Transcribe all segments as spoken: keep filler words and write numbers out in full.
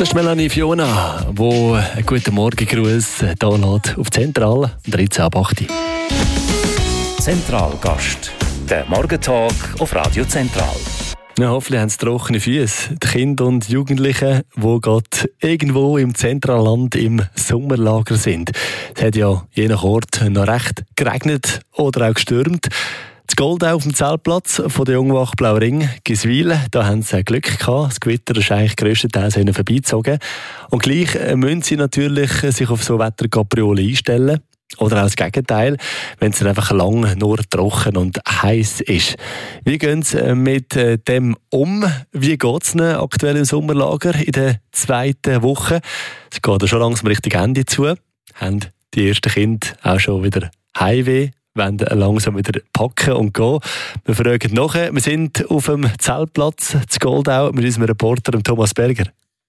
Das ist Melanie Fiona, die einen guten Morgengruß hier lässt auf Zentral, dreizehn ab acht. Zentralgast, der Morgentalk auf Radio Zentral. Ja, hoffentlich haben sie trockene Füße. Die Kinder und Jugendlichen, die gerade irgendwo im Zentralland im Sommerlager sind. Es hat ja je nach Ort noch recht geregnet oder auch gestürmt. Das Goldau auf dem Zeltplatz von der Jungwacht Blauring, Giswil, da haben sie Glück gehabt. Das Gewitter ist eigentlich grösstenteils vorbeigezogen. Und gleich müssen sie natürlich sich auf so Wetterkapriolen einstellen. Oder auch das Gegenteil, wenn es einfach lang nur trocken und heiß ist. Wie gehen Sie mit dem um? Wie geht es Ihnen aktuell im Sommerlager in der zweiten Woche? Es geht ja schon langsam Richtung Ende zu. Haben die ersten Kinder auch schon wieder Heimweh? Wollen langsam wieder packen und gehen. Wir fragen nachher. Wir sind auf dem Zeltplatz zu Goldau mit unserem Reporter Thomas Berger.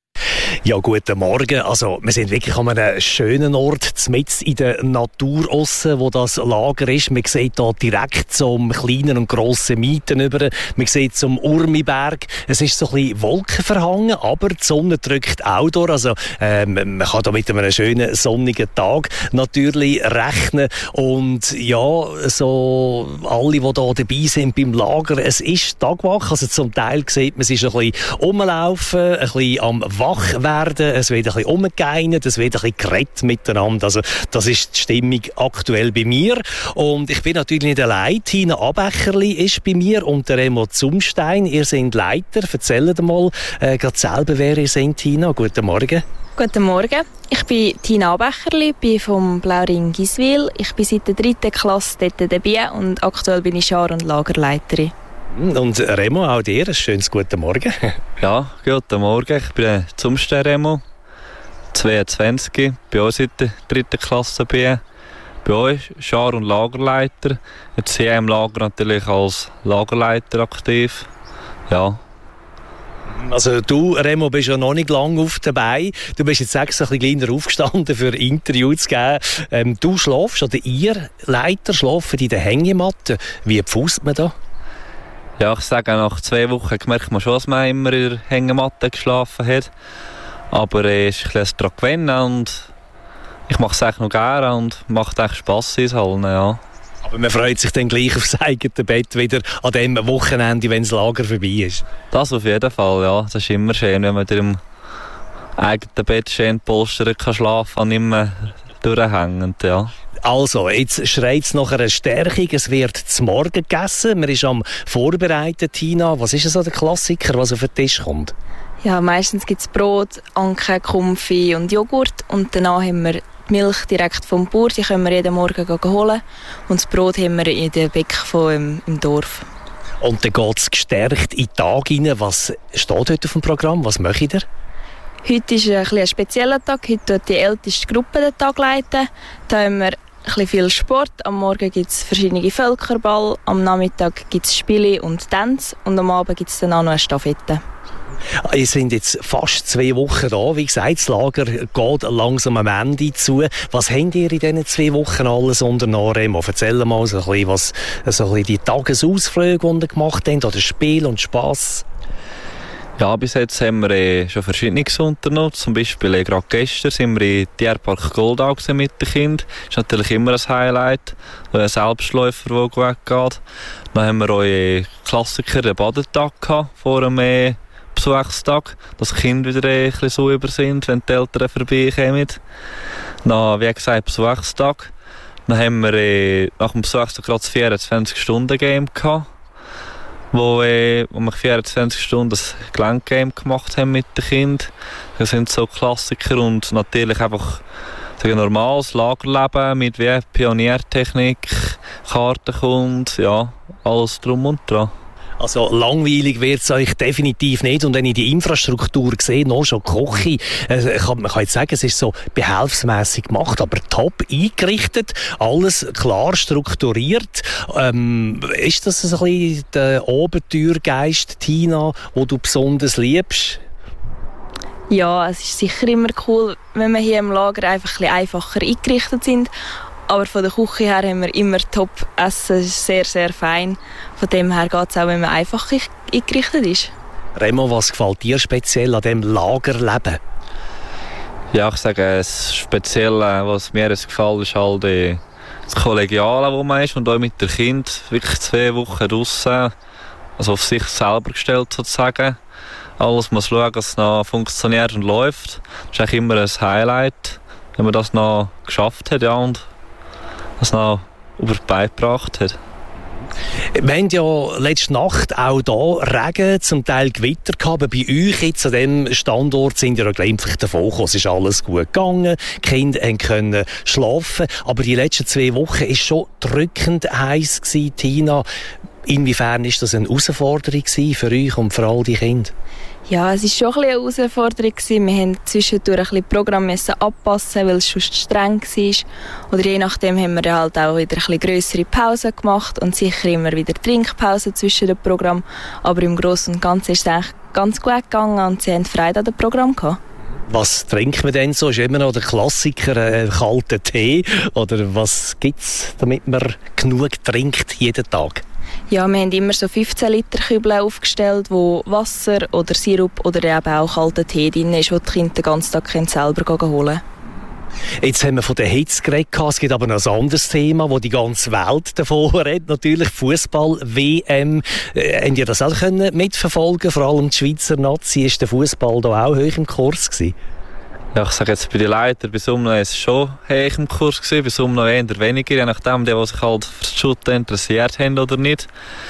Ja, guten Morgen. Also, wir sind wirklich an einem schönen Ort, mitten in der Natur aussen, wo das Lager ist. Man sieht hier direkt zum kleinen und grossen Mieten über. Man sieht zum Urmiberg. Es ist so ein bisschen wolkenverhangen, aber die Sonne drückt auch durch. Also, ähm, man kann da mit einem schönen sonnigen Tag natürlich rechnen. Und ja, so alle, die hier dabei sind beim Lager, es ist Tagwach. Also, zum Teil sieht man, es ist ein bisschen rumlaufen, ein bisschen am wach werden, es wird ein bisschen umgeeinert, es wird ein bisschen geredet miteinander. Also, das ist die Stimmung aktuell bei mir. Und ich bin natürlich nicht allein. Tina Abecherli ist bei mir und der Remo Zumstein. Ihr seid Leiter. Erzählt mal äh, gerade selber, wer ihr seid, Tina. Guten Morgen. Guten Morgen. Ich bin Tina Abecherli, bin vom Blauring Giswil. Ich bin seit der dritten Klasse dort dabei und aktuell bin ich Schar- und Lagerleiterin. Und Remo, auch dir ein schönes guten Morgen. Ja, guten Morgen. Ich bin Zumstein Remo, zweiundzwanzig, bin auch seit der dritten Klasse dabei. Bin auch Schar- und Lagerleiter. Jetzt hier im Lager natürlich als Lagerleiter aktiv. Ja. Also du, Remo, bist ja noch nicht lange auf dabei. Du bist jetzt extra ein bisschen kleiner aufgestanden, für ein Interview zu geben. Ähm, du schläfst, oder ihr Leiter schlafen in der Hängematte. Wie pfusst man da? Ja, ich sage, nach zwei Wochen merkt man schon, dass man immer in der Hängematte geschlafen hat. Aber äh, es ist ein bisschen daran gewöhnen und ich mache es eigentlich noch gerne und macht echt Spass ins Hallen, ja. Aber man freut sich dann gleich aufs eigene Bett wieder an dem Wochenende, wenn das Lager vorbei ist. Das auf jeden Fall, ja. Das ist immer schön, wenn man im eigenen Bett schön polstern kann schlafen und nicht mehr durchhängend, ja. Also, jetzt schreit es nach einer Stärkung. Es wird zum Morgen gegessen. Man ist am Vorbereiten, Tina. Was ist so der Klassiker, was auf den Tisch kommt? Ja, meistens gibt es Brot, Anke, Konfi und Joghurt. Und danach haben wir die Milch direkt vom Bauer. Die können wir jeden Morgen holen. Und das Brot haben wir in der Bäck von, im, im Dorf. Und dann geht es gestärkt in den Tag rein. Was steht heute auf dem Programm? Was möchtet ihr? Heute ist ein, ein spezieller Tag. Heute tut die älteste Gruppe den Tag leiten. Da haben wir ein bisschen viel Sport. Am Morgen gibt es verschiedene Völkerball, am Nachmittag gibt es Spiele und Tanz und am Abend gibt es dann auch noch eine Stafette. Wir sind jetzt fast zwei Wochen da. Wie gesagt, das Lager geht langsam am Ende zu. Was habt ihr in diesen zwei Wochen alles unternommen, Remo? Erzähl mal so ein bisschen, was so ein bisschen die Tagesausflüge, die ihr gemacht habt, oder Spiel und Spass. Ja, bis jetzt haben wir äh, schon Verschiedenes unternommen. Zum Beispiel äh, gerade gestern sind wir im Tierpark Goldau mit den Kindern. Das ist natürlich immer ein Highlight. Ein Selbstläufer, der weggeht. Dann haben wir auch äh, Klassiker, den Badetag gehabt, vor dem äh, Besuchstag, dass die Kinder wieder äh, ein bisschen sauber sind, wenn die Eltern vorbeikommen. Dann, wie gesagt, Besuchstag. Dann haben wir äh, nach dem Besuchstag gerade das vierundzwanzig-Stunden-Game gehabt. Wo, äh, wo wir vierundzwanzig Stunden das Gelenkgame gemacht haben mit den Kindern. Das sind so Klassiker und natürlich einfach ein normales Lagerleben mit wie Pioniertechnik, Kartenkunde, ja, alles drum und dran. Also langweilig wird es euch definitiv nicht. Und wenn ich die Infrastruktur sehe, noch schon Koche, äh, kann, man kann jetzt sagen, es ist so behelfsmässig gemacht, aber top eingerichtet, alles klar strukturiert. Ähm, ist das so ein bisschen der Abenteuergeist, Tina, den du besonders liebst? Ja, es ist sicher immer cool, wenn wir hier im Lager einfach ein bisschen einfacher eingerichtet sind. Aber von der Küche her haben wir immer Top-Essen, es ist sehr, sehr fein. Von dem her geht es auch, wenn man einfach eingerichtet ist. Remo, was gefällt dir speziell an diesem Lagerleben? Ja, ich sage, das Spezielle, was mir gefällt, ist halt die, das Kollegiale, wo man ist und auch mit dem Kind wirklich zwei Wochen draussen, also auf sich selber gestellt sozusagen. Alles muss schauen, dass es noch funktioniert und läuft. Das ist eigentlich immer ein Highlight, wenn man das noch geschafft hat, ja, und das noch über die Beine gebracht hat. Wir haben ja letzte Nacht auch hier Regen, zum Teil Gewitter gehabt. Bei euch jetzt an diesem Standort sind ja glimpflich davon gekommen. Es ist alles gut gegangen, die Kinder können schlafen. Aber die letzten zwei Wochen war schon drückend heiß gewesen, Tina. Inwiefern war das eine Herausforderung für euch und für all die Kinder? Ja, es war schon ein bisschen eine Herausforderung. Wir mussten zwischendurch ein bisschen Programm anpassen, weil es schon streng war. Oder je nachdem haben wir dann halt auch wieder ein bisschen grössere Pausen gemacht und sicher immer wieder Trinkpausen zwischen den Programmen. Aber im Großen und Ganzen ist es eigentlich ganz gut gegangen und sie hatten Freude an dem Programm gehabt. Was trinkt man denn so? Ist immer noch der Klassiker äh, kalter Tee? Oder was gibt es, damit man genug trinkt jeden Tag? Ja, wir haben immer so fünfzehn Liter Kübel aufgestellt, wo Wasser oder Sirup oder eben auch kalter Tee drin ist, wo die Kinder den ganzen Tag selber holen können. Jetzt haben wir von der Hitze geredet. Es gibt aber noch ein anderes Thema, wo die ganze Welt davon redet. Natürlich Fußball-W M. Äh, habt ihr das auch können mitverfolgen? Vor allem die Schweizer Nazi. Ist der Fußball da auch hoch im Kurs gewesen? Ja, ich sage jetzt, bei den Leitern bei Summen war es schon hoch im Kurs gewesen, bei Summen noch eher weniger, je nachdem, die, die sich halt für das Shooten interessiert haben oder nicht.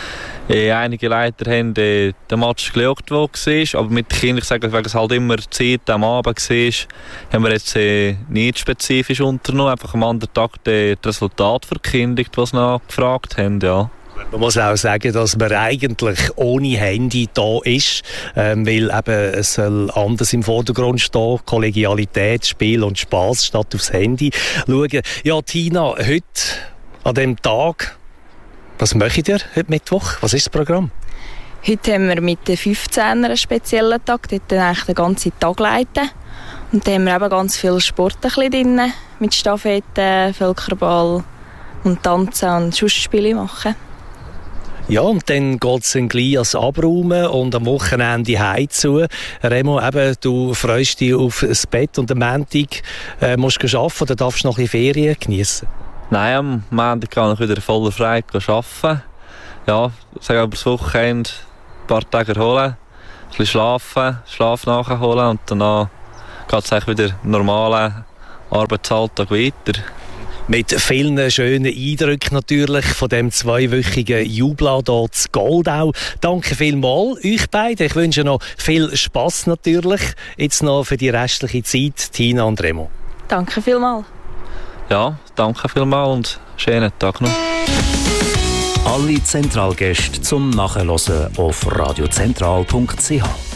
Äh, einige Leiter haben äh, den Match geschaut, der war, aber mit den Kindern, ich sage, weil es halt immer die Zeit am Abend war, haben wir jetzt äh, nicht spezifisch unternommen, einfach am anderen Tag das Resultat verkündigt, was sie noch gefragt haben, ja. Man muss auch sagen, dass man eigentlich ohne Handy da ist, ähm, weil eben es soll anders im Vordergrund stehen, Kollegialität, Spiel und Spass statt aufs Handy schauen. Ja, Tina, heute an diesem Tag, was möchtet ihr heute Mittwoch? Was ist das Programm? Heute haben wir mit den fünfzehnern einen speziellen Tag, dort dann eigentlich den ganzen Tag leiten. Und dann haben wir eben ganz viel Sport ein bisschen drin, mit Stafetten, Völkerball und Tanzen und Schussspiele machen. Ja, und dann geht es dann gleich ans Abräumen und am Wochenende heim zu. Remo, eben, du freust dich auf das Bett und am Montag äh, musst du arbeiten oder darfst du noch ein bisschen Ferien geniessen? Nein, am Montag kann ich wieder voller Freude arbeiten. Ja, ich sage aber das Wochenende ein paar Tage erholen, ein bisschen schlafen, Schlaf nachholen und danach geht es eigentlich wieder normalen Arbeitsalltag weiter. Mit vielen schönen Eindrücken natürlich von dem zweiwöchigen Jubel hier zu Goldau. Danke vielmals euch beiden. Ich wünsche noch viel Spass natürlich. Jetzt noch für die restliche Zeit, Tina und Remo. Danke vielmals. Ja, danke vielmals und schönen Tag noch. Alle Zentralgäste zum Nachhören auf radiozentral punkt c h.